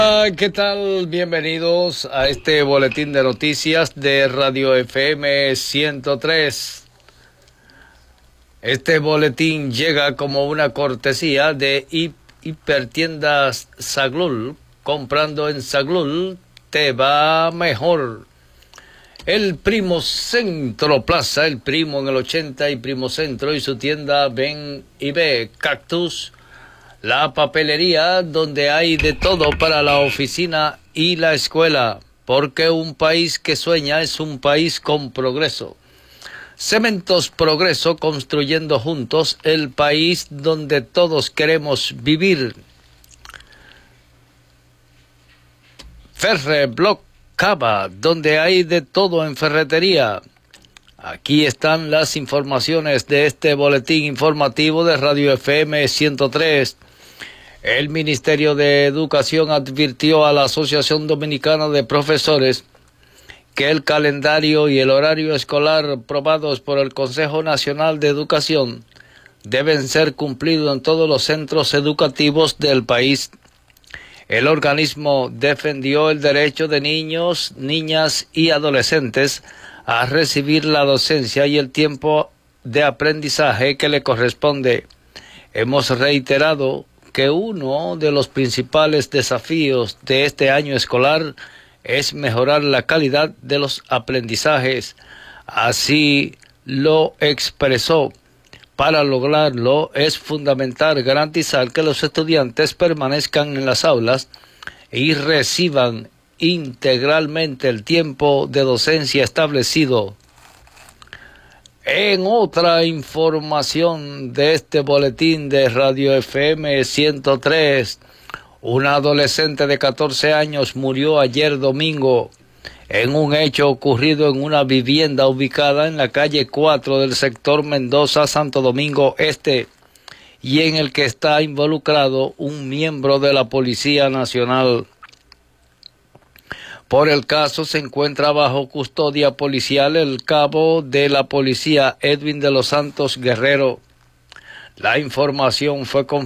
¿Qué tal? Bienvenidos a este boletín de noticias de Radio FM 103. Este boletín llega como una cortesía de Hipertiendas Saglul. Comprando en Saglul te va mejor. El Primo Centro Plaza, el Primo en el 80 y Primo Centro y su tienda Ven y Ve Cactus. La papelería donde hay de todo para la oficina y la escuela, porque un país que sueña es un país con progreso. Cementos Progreso, construyendo juntos el país donde todos queremos vivir. Ferreblock Cava, donde hay de todo en ferretería. Aquí están las informaciones de este boletín informativo de Radio FM 103. El Ministerio de Educación advirtió a la Asociación Dominicana de Profesores que el calendario y el horario escolar aprobados por el Consejo Nacional de Educación deben ser cumplidos en todos los centros educativos del país. El organismo defendió el derecho de niños, niñas y adolescentes a recibir la docencia y el tiempo de aprendizaje que le corresponde. Hemos reiterado que uno de los principales desafíos de este año escolar es mejorar la calidad de los aprendizajes. Así lo expresó. Para lograrlo es fundamental garantizar que los estudiantes permanezcan en las aulas y reciban integralmente el tiempo de docencia establecido. En otra información de este boletín de Radio FM 103, una adolescente de 14 años murió ayer domingo en un hecho ocurrido en una vivienda ubicada en la calle 4 del sector Mendoza, Santo Domingo Este, y en el que está involucrado un miembro de la Policía Nacional. Por el caso se encuentra bajo custodia policial el cabo de la policía Edwin de los Santos Guerrero. La información fue